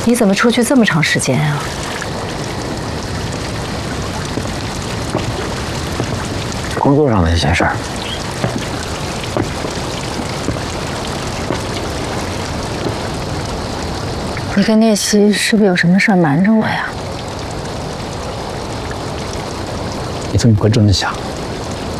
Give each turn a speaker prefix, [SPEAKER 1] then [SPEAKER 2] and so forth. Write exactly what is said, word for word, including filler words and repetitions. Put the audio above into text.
[SPEAKER 1] 你怎么出去这么长时间啊？
[SPEAKER 2] 工作上的一些事儿。
[SPEAKER 1] 你跟聂西是不是有什么事儿瞒着我呀？
[SPEAKER 2] 你怎么会这么想？